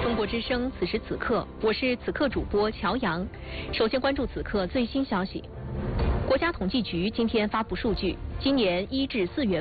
中国之声，此时此刻，我是此刻主播乔阳。首先关注此刻最新消息。国家统计局今天发布数据，今年1至4月。